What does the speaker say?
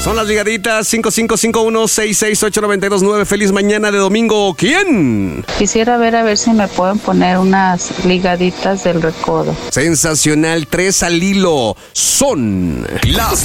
Son las ligaditas 5551-668-929. Feliz mañana de domingo. ¿Quién? Quisiera ver a ver si me pueden poner unas ligaditas del recodo. Sensacional, 3 al hilo. Son las